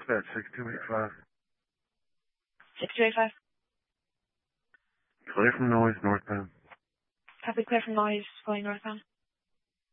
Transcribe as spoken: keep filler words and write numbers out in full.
Dispatch six two eight five. six two eight five. Clear from noise, northbound. Copy, clear from noise, going northbound.